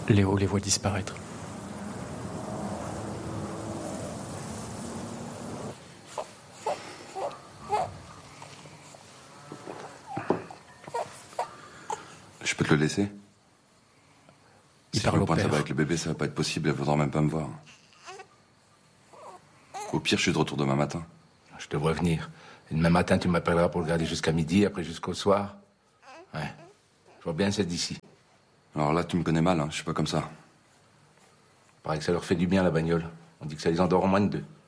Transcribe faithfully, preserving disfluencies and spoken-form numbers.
Léo les voit disparaître. Je peux te le laisser? Il si parle au père. père. Avec le bébé, ça va pas être possible, elle voudra même pas me voir. Au pire, je suis de retour demain matin. Je te vois venir. Et demain matin, tu m'appelleras pour le garder jusqu'à midi, après jusqu'au soir. Ouais. Je vois bien, c'est d'ici. Alors là, tu me connais mal, hein, je suis pas comme ça. Paraît que ça leur fait du bien, la bagnole. On dit que ça les endort en moins de deux.